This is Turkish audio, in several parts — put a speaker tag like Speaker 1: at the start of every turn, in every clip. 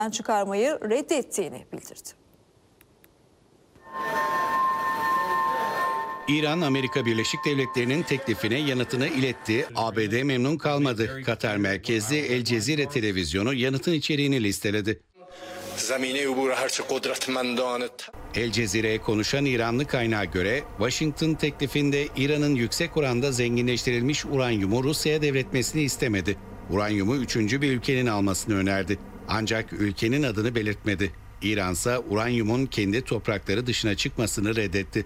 Speaker 1: çıkarmayı reddettiğini bildirdi.
Speaker 2: İran, Amerika Birleşik Devletleri'nin teklifine yanıtını iletti. ABD memnun kalmadı. Katar merkezli El Cezire televizyonu yanıtın içeriğini listeledi. El Cezire'ye konuşan İranlı kaynağa göre Washington teklifinde İran'ın yüksek oranda zenginleştirilmiş uranyumu Rusya'ya devretmesini istemedi. Uranyumu üçüncü bir ülkenin almasını önerdi. Ancak ülkenin adını belirtmedi. İran ise uranyumun kendi toprakları dışına çıkmasını reddetti.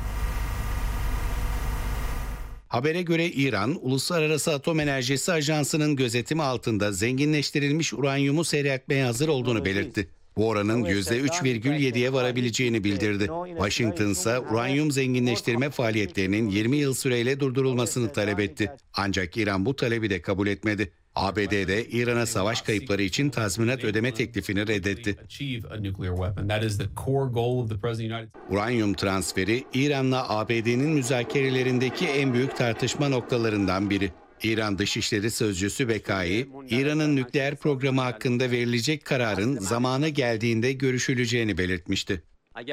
Speaker 2: Habere göre İran, Uluslararası Atom Enerjisi Ajansı'nın gözetimi altında zenginleştirilmiş uranyumu seyreltmeye hazır olduğunu belirtti. Bu oranın %3,7'ye varabileceğini bildirdi. Washington ise uranyum zenginleştirme faaliyetlerinin 20 yıl süreyle durdurulmasını talep etti. Ancak İran bu talebi de kabul etmedi. ABD de İran'a savaş kayıpları için tazminat ödeme teklifini reddetti. Uranyum transferi İran'la ABD'nin müzakerelerindeki en büyük tartışma noktalarından biri. İran Dışişleri Sözcüsü Bekai, İran'ın nükleer programı hakkında verilecek kararın zamanı geldiğinde görüşüleceğini belirtmişti.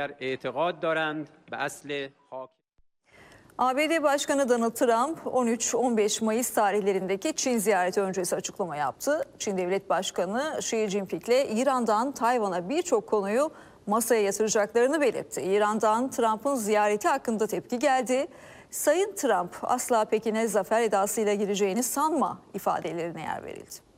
Speaker 1: ABD Başkanı Donald Trump 13-15 Mayıs tarihlerindeki Çin ziyareti öncesi açıklama yaptı. Çin Devlet Başkanı Xi Jinping ile İran'dan Tayvan'a birçok konuyu masaya yatıracaklarını belirtti. İran'dan Trump'ın ziyareti hakkında tepki geldi. Sayın Trump asla Pekin'e zafer edasıyla gireceğini sanma ifadelerine yer verildi.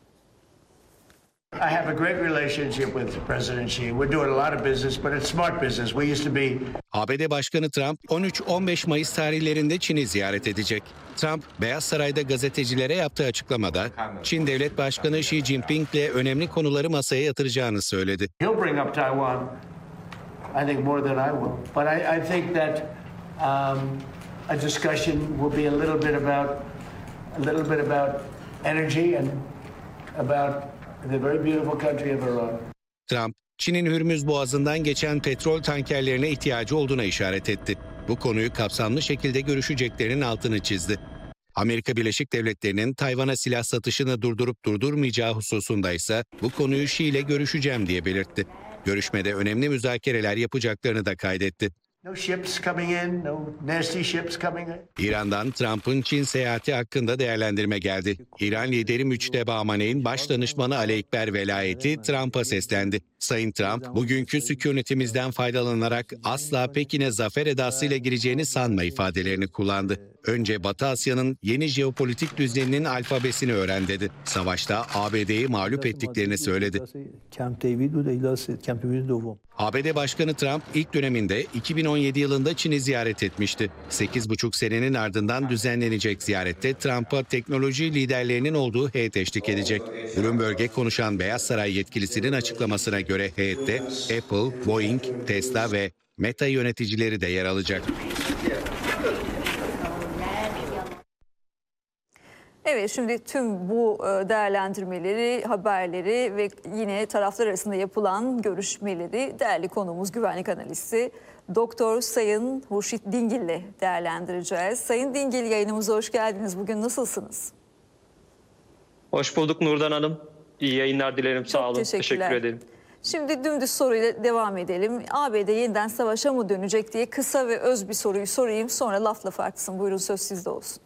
Speaker 3: I have a great relationship with President Xi. We're doing a lot of business, but it's smart business. We used to be...
Speaker 2: ABD Başkanı Trump 13-15 Mayıs tarihlerinde Çin'i ziyaret edecek. Trump, Beyaz Saray'da gazetecilere yaptığı açıklamada Çin Devlet Başkanı Xi Jinping ile önemli konuları masaya yatıracağını söyledi.
Speaker 3: He'll bring up Taiwan, I think more than I will. But I think that a discussion will be a little bit about energy and about the very beautiful country of Iran.
Speaker 2: Trump, Çin'in Hürmüz Boğazı'ndan geçen petrol tankerlerine ihtiyacı olduğuna işaret etti. Bu konuyu kapsamlı şekilde görüşeceklerinin altını çizdi. Amerika Birleşik Devletleri'nin Tayvan'a silah satışını durdurup durdurmayacağı hususunda ise bu konuyu Xi ile görüşeceğim diye belirtti. Görüşmede önemli müzakereler yapacaklarını da kaydetti.
Speaker 3: No ships coming in, no nasty ships coming in.
Speaker 2: İran'dan Trump'ın Çin seyahati hakkında değerlendirme geldi. İran lideri Müçteba Amaney'in baş danışmanı Ali Ekber Velayeti Trump'a seslendi. Sayın Trump, bugünkü sükunetimizden faydalanarak asla Pekin'e zafer edasıyla gireceğini sanma ifadelerini kullandı. Önce Batı Asya'nın yeni jeopolitik düzeninin alfabesini öğren dedi. Savaşta ABD'yi mağlup ettiklerini söyledi. ABD Başkanı Trump ilk döneminde 2017 yılında Çin'i ziyaret etmişti. 8,5 senenin ardından düzenlenecek ziyarette Trump'a teknoloji liderlerinin olduğu heyet eşlik edecek. Bloomberg'e konuşan Beyaz Saray yetkilisinin açıklamasına göre heyette Apple, Boeing, Tesla ve Meta yöneticileri de yer alacak.
Speaker 1: Evet, şimdi tüm bu değerlendirmeleri, haberleri ve yine taraflar arasında yapılan görüşmeleri değerli konuğumuz güvenlik analisti Doktor Sayın Hurşit Dingil ile değerlendireceğiz. Sayın Dingil, yayınımıza hoş geldiniz. Bugün nasılsınız?
Speaker 4: Hoş bulduk Nurdan Hanım. İyi yayınlar dilerim. Sağ olun. Teşekkür ederim.
Speaker 1: Şimdi dümdüz soruyla devam edelim. ABD yeniden savaşa mı dönecek diye kısa ve öz bir soruyu sorayım. Sonra laf artsın. Buyurun, söz sizde olsun.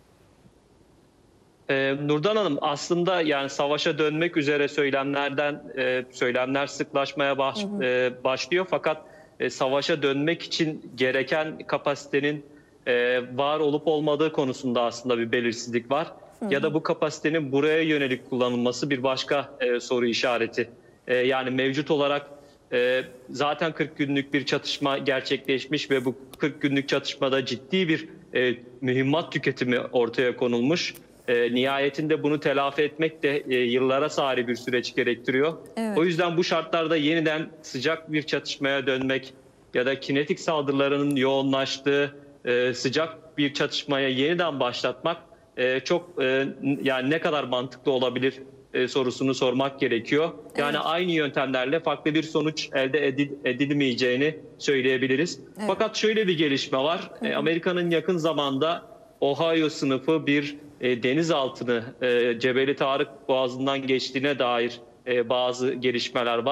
Speaker 4: Nurdan Hanım, aslında yani savaşa dönmek üzere söylemler sıklaşmaya başlıyor. Fakat savaşa dönmek için gereken kapasitenin var olup olmadığı konusunda aslında bir belirsizlik var. Ya da bu kapasitenin buraya yönelik kullanılması bir başka soru işareti. Yani mevcut olarak zaten 40 günlük bir çatışma gerçekleşmiş ve bu 40 günlük çatışmada ciddi bir mühimmat tüketimi ortaya konulmuş. Nihayetinde bunu telafi etmek de yıllara sari bir süreç gerektiriyor. Evet. O yüzden bu şartlarda yeniden sıcak bir çatışmaya dönmek ya da kinetik saldırıların yoğunlaştığı sıcak bir çatışmaya yeniden başlatmak çok yani ne kadar mantıklı olabilir sorusunu sormak gerekiyor. Yani evet, aynı yöntemlerle farklı bir sonuç elde edilmeyeceğini söyleyebiliriz. Evet. Fakat şöyle bir gelişme var. Amerika'nın yakın zamanda Ohio sınıfı bir denizaltını Cebeli Tarık Boğazı'ndan geçtiğine dair bazı gelişmeler var.